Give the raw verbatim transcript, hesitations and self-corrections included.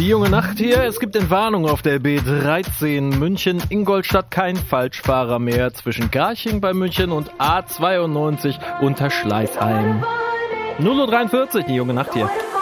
Die junge Nacht hier, es gibt Entwarnung auf der B dreizehn München-Ingolstadt, kein Falschfahrer mehr zwischen Garching bei München und A zweiundneunzig unter Schleißheim. null Uhr dreiundvierzig, die junge Nacht hier.